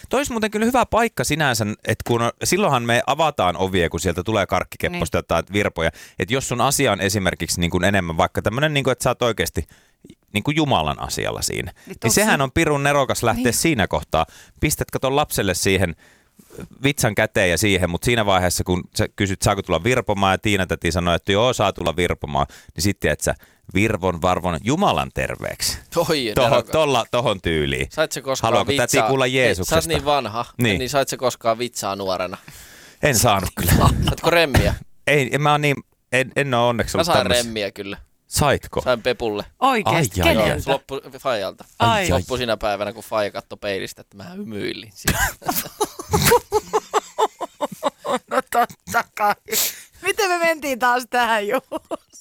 Toi olisi muuten kyllä hyvä paikka sinänsä, että silloinhan me avataan ovia, kun sieltä tulee karkkikepposta tai virpoja. Että jos sun asia on esimerkiksi niin kuin enemmän vaikka tämmöinen, niin kuin, että sä oot oikeasti niin kuin Jumalan asialla siinä. Niin sehän on pirun nerokas lähteä siinä kohtaa. Pistätkö ton lapselle siihen vitsan käteen ja siihen, mutta siinä vaiheessa, kun sä kysyt, saako tulla virpomaan, ja Tiina täti sanoi, että joo, saa tulla virpomaan, niin sitten, että sä varvon Jumalan terveeksi. Tohon tyyliin. Sait sä koskaan haluaako täti kuulla Jeesuksesta? Sä oot niin vanha, niin sait sä koskaan vitsaa nuorena? En saanut kyllä. Saatko remmiä? Mä oon niin, en ole onneksi ollut tämmössä. Mä sain remmiä kyllä. Saitko? Sain Pepulle. Oikeesti? Keneltä? Se loppui Fajalta. Loppui siinä päivänä, kun Faija katsoi peilistä, että mä hymyilin. No totta kai. Miten me mentiin taas tähän, Juus?